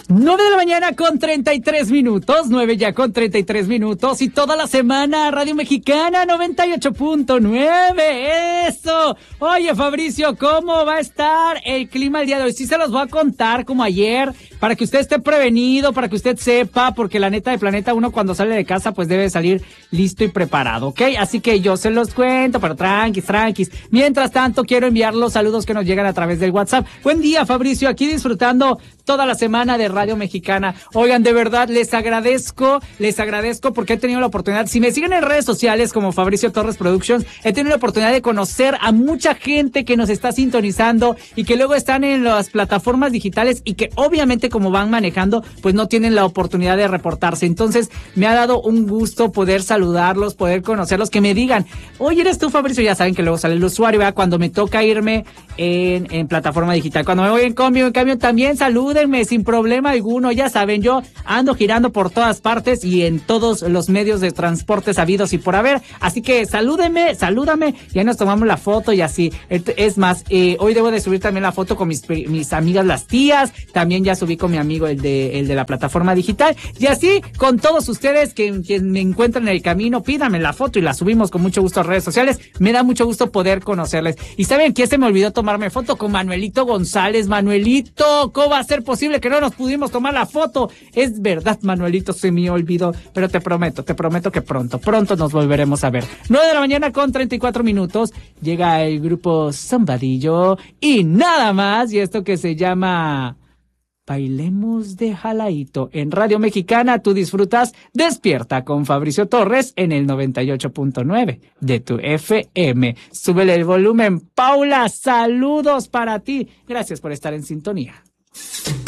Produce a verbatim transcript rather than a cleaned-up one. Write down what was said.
nueve de la mañana con treinta y tres minutos, nueve ya con treinta y tres minutos y toda la semana Radio Mexicana noventa y ocho punto nueve, eso. Oye, Fabricio, ¿cómo va a estar el clima el día de hoy? Sí se los voy a contar como ayer, para que usted esté prevenido, para que usted sepa, porque la neta de Planeta uno cuando sale de casa pues debe salir listo y preparado, ¿ok? Así que yo se los cuento, pero tranquis, tranquis. Mientras tanto, quiero enviar los saludos que nos llegan a través del WhatsApp. Buen día, Fabricio, aquí disfrutando toda la semana de Radio Mexicana. Oigan, de verdad, les agradezco, les agradezco porque he tenido la oportunidad, si me siguen en redes sociales como Fabricio Torres Productions, he tenido la oportunidad de conocer a mucha gente que nos está sintonizando y que luego están en las plataformas digitales y que obviamente como van manejando, pues no tienen la oportunidad de reportarse. Entonces, me ha dado un gusto poder saludarlos, poder conocerlos, que me digan, oye, ¿eres tú, Fabricio? Ya saben que luego sale el usuario, ¿verdad? Cuando me toca irme en, en plataforma digital. Cuando me voy en cambio, en cambio, también salúdenme sin problema alguno. Ya saben, yo ando girando por todas partes y en todos los medios de transporte habidos y por haber. Así que salúdenme, salúdame, y ahí nos tomamos la foto y así. Es más, eh, hoy debo de subir también la foto con mis, mis amigas las tías. También ya subí con mi amigo el de, el de la plataforma digital. Y así, con todos ustedes que, que me encuentran en el camino, pídame la foto y la subimos con mucho gusto a redes sociales. Me da mucho gusto poder conocerles. Y ¿saben qué? Se me olvidó tomarme foto con Manuelito González. Manuelito, ¿cómo va a ser posible que no nos pudimos tomar la foto? Es verdad, Manuelito, se me olvidó. Pero te prometo, te prometo que pronto, pronto nos volveremos a ver. nueve de la mañana con treinta y cuatro minutos. Llega el grupo Zambadillo y nada más. Y esto que se llama Bailemos de Jalaíto. En Radio Mexicana tú disfrutas Despierta con Fabricio Torres en el noventa y ocho punto nueve de tu F M. Súbele el volumen, Paula, saludos para ti. Gracias por estar en sintonía.